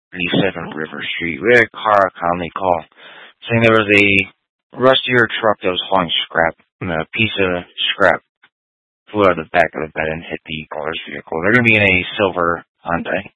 37 River Street. We had a car calmly call saying there was a rustier truck that was hauling scrap, and a piece of scrap flew out of the back of the bed and hit the caller's vehicle. They're going to be in a silver Hyundai.